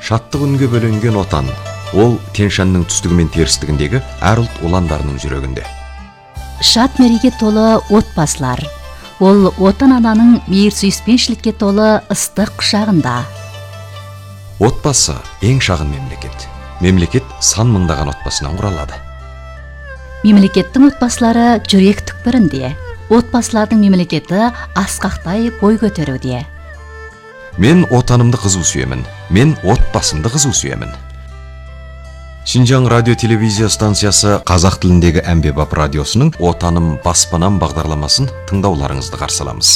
Шаттық үнге бөленген отан, ол Тянь-Шаньның түстігі мен терістігіндегі әр ұлт ұландарының жүрегінде. Шат мереге толы отбасылар. Ол отан ананың мейір сүйіспеншілікке толы ыстық құшағында. Отбасы ең шағын мемлекет. Мемлекет сан мыңдаған отбасынан құралады. Мемлекеттің отбасылары жүрек түкпірінде. Отбасылардың мемлекеті асқақтай бой көтеруде. Мен отанымды қызу сүйемін. Мен отбасымды қызу сүйемін. Шинжаң радио телевизия станциясы қазақ тіліндегі әмбебап радиосының Отаным баспанам бағдарламасын тыңдауларыңызды қарсы аламыз.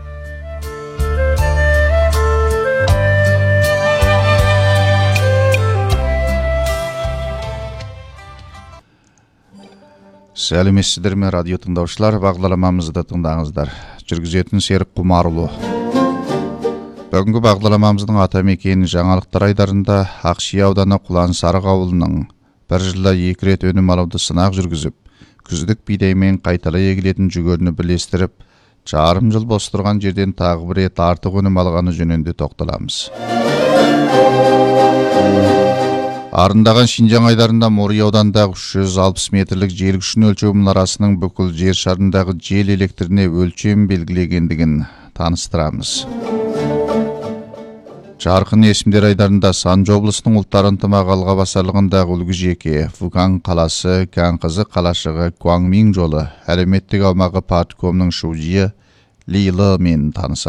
Сәлеметсіздер ме, радио тыңдаушылар, бағдарламамызды тыңдаңыздар. Жүргізетін Серік Құмарұлы. Бүгінгі бағдарламамыздың атамекені жаңалықтар айдарында Ақши ауданы Құлан-Сарық ауылының бір жылда 2 рет өнім алуды сынақ жүргізіп, күздік бидаймен қайтара егілетін жүгеріні бірлестіріп, жарым жыл бос тұрған жерден тағы бір рет артық өнім алғаны жөнінде тоқталамыз. Арындаған Шинжаң айдарында Морий аудандағы 360 метрлік жел күшін өлшеу мұнарасының бүкіл жер шарындағы жел электріне өлшем белгілегендігін таныстырамыз. Жарқын есімдер айдарында Санжы облысының ұлттар ынтымағы алғабасарлығындағы үлгі жеке, Фукан қаласы, Канқызы қалашығы, Гуаңмин жолы, әлеуметтік аумағы парткомның шужиы Лилы мен танысады.